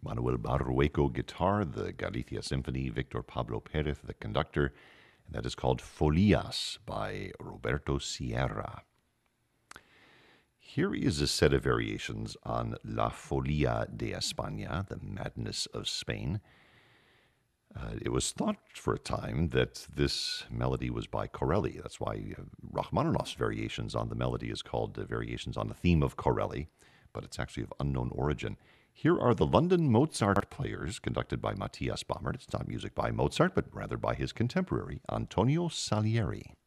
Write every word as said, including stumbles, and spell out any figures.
Manuel Barrueco guitar, the Galicia Symphony, Victor Pablo Perez, the conductor, and that is called Folias by Roberto Sierra. Here is a set of variations on La Folia de España, the Madness of Spain. Uh, it was thought for a time that this melody was by Corelli. That's why uh, Rachmaninoff's variations on the melody is called uh, Variations on the Theme of Corelli, but it's actually of unknown origin. Here are the London Mozart Players, conducted by Matthias Baumert. It's not music by Mozart, but rather by his contemporary, Antonio Salieri.